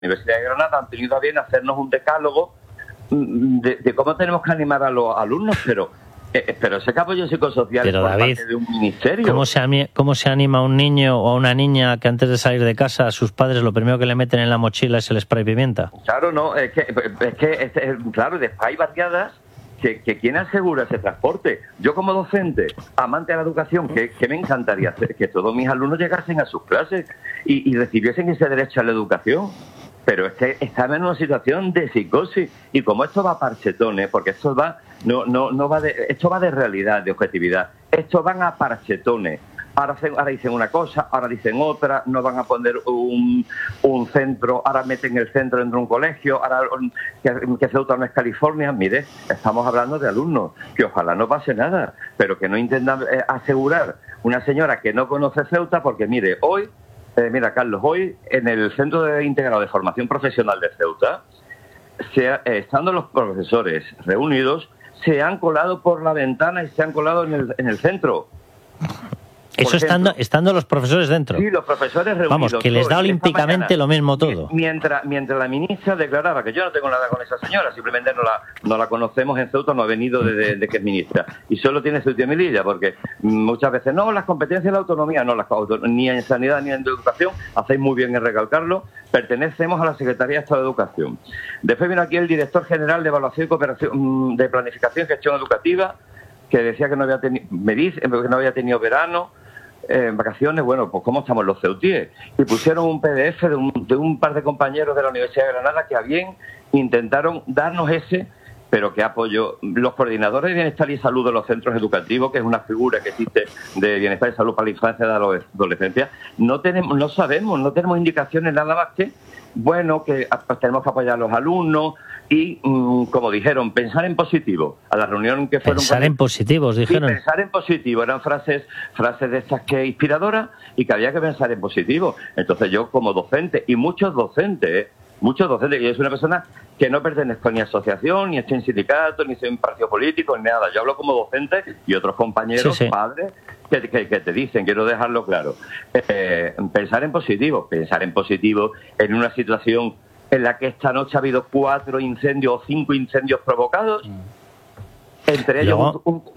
Universidad de Granada han tenido a bien hacernos un decálogo de cómo tenemos que animar a los alumnos, pero ese apoyo psicosocial pero, por David, parte de un ministerio. ¿Cómo se anima a un niño o a una niña que antes de salir de casa a sus padres lo primero que le meten en la mochila es el spray pimienta? Claro, no, claro, después hay barriadas que ¿quién asegura ese transporte? Yo como docente, amante de la educación, que me encantaría hacer que todos mis alumnos llegasen a sus clases y recibiesen ese derecho a la educación. Pero estamos en una situación de psicosis y como esto va a parchetones, porque esto va esto va de realidad, de objetividad. Esto van a parchetones. Ahora dicen una cosa, ahora dicen otra, no van a poner un centro, ahora meten el centro dentro de un colegio, ahora que Ceuta no es California. Mire, estamos hablando de alumnos, que ojalá no pase nada, pero que no intentan asegurar una señora que no conoce Ceuta, porque mire, mira, Carlos, hoy en el Centro Integrado de Formación Profesional de Ceuta, estando los profesores reunidos, se han colado por la ventana y se han colado en el centro. Eso estando los profesores dentro. Sí, los profesores reunidos. Vamos, que les da olímpicamente lo mismo todo. Mientras la ministra declaraba que yo no tengo nada con esa señora, simplemente no la conocemos en Ceuta, no ha venido desde que es ministra. Y solo tiene Ceuta y Melilla, porque muchas veces, no, las competencias de la autonomía, no, ni en sanidad ni en educación, hacéis muy bien en recalcarlo, pertenecemos a la Secretaría de Estado de Educación. Después vino aquí el director general de Evaluación y Cooperación, de Planificación y Gestión Educativa, que decía que no había tenido verano, vacaciones. Bueno, pues ¿cómo estamos los ceutíes? Y pusieron un PDF de un par de compañeros de la Universidad de Granada que a bien intentaron darnos pero que apoyó los coordinadores de Bienestar y Salud de los centros educativos, que es una figura que existe de Bienestar y Salud para la infancia y la adolescencia. No tenemos indicaciones nada más que, bueno, que tenemos que apoyar a los alumnos y, como dijeron, pensar en positivo. A la reunión que fueron... Pensar en positivos, dijeron. Sí, pensar en positivo. Eran frases de estas que inspiradoras y que había que pensar en positivo. Entonces yo, como docente, y muchos docentes, y es una persona que no pertenezco ni a asociación, ni estoy en sindicato, ni soy en partido político, ni nada. Yo hablo como docente y otros compañeros, sí. Padres, que te dicen, quiero dejarlo claro, pensar en positivo en una situación en la que esta noche ha habido 4 incendios o 5 incendios provocados. Entre ellos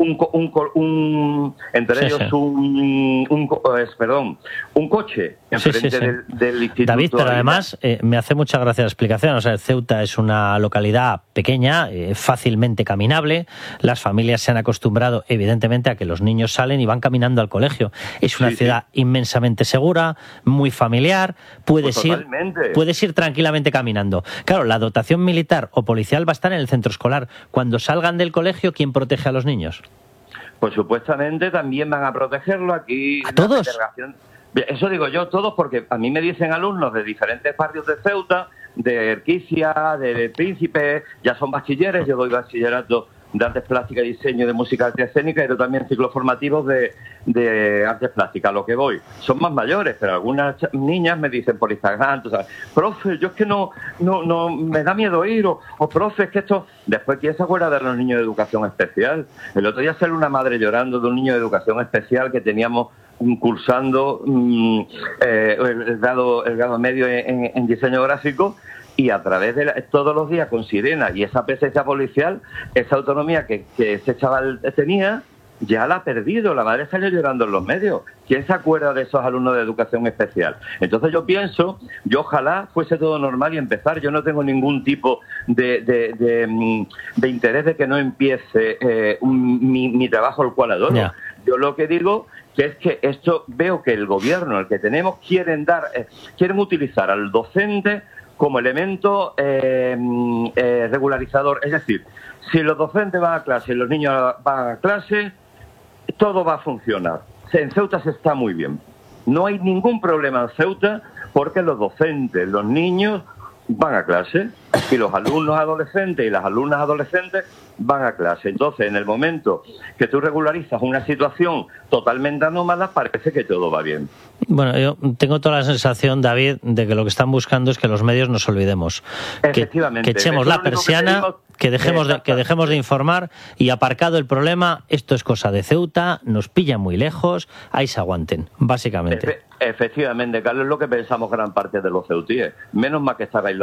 un coche enfrente del instituto. David, pero además me hace mucha gracia la explicación. O sea, Ceuta es una localidad pequeña, fácilmente caminable. Las familias se han acostumbrado, evidentemente, a que los niños salen y van caminando al colegio. Es una ciudad inmensamente segura, muy familiar. Puedes ir tranquilamente caminando. Claro, la dotación militar o policial va a estar en el centro escolar. Cuando salgan del colegio, ¿quién protege a los niños? Pues supuestamente también van a protegerlo aquí. ¿A todos? Eso digo yo, todos, porque a mí me dicen alumnos de diferentes barrios de Ceuta, de Erquicia, de Príncipe, ya son bachilleres, yo doy bachillerato de artes plásticas y diseño, de música, arte escénica, y también ciclos formativos de artes plásticas. A lo que voy, son más mayores, pero algunas niñas me dicen por Instagram, tú sabes, profe, yo es que no me da miedo ir, o profe, es que esto... Después, ¿quién se acuerda de los niños de educación especial? El otro día salió una madre llorando de un niño de educación especial que teníamos cursando el grado medio en diseño gráfico, y a través de todos los días con sirena y esa presencia policial, esa autonomía que ese chaval tenía, ya la ha perdido. La madre salió llorando en los medios. ¿Quién se acuerda de esos alumnos de educación especial? Entonces yo ojalá fuese todo normal y empezar. Yo no tengo ningún tipo de interés de que no empiece mi trabajo, el cual adoro. Yeah. Yo lo que digo que es que esto, veo que el gobierno, el que tenemos, quieren utilizar al docente como elemento regularizador. Es decir, si los docentes van a clase y los niños van a clase, todo va a funcionar. En Ceuta se está muy bien. No hay ningún problema en Ceuta porque los docentes, los niños van a clase y los alumnos adolescentes y las alumnas adolescentes van a clase. Entonces, en el momento que tú regularizas una situación totalmente anómala, parece que todo va bien. Bueno, yo tengo toda la sensación, David, de que lo que están buscando es que los medios nos olvidemos. Efectivamente. Que echemos la persiana que dejemos de informar y aparcado el problema, esto es cosa de Ceuta, nos pilla muy lejos, ahí se aguanten, básicamente. Efectivamente, Carlos, es lo que pensamos gran parte de los ceutíes. Menos mal que estáis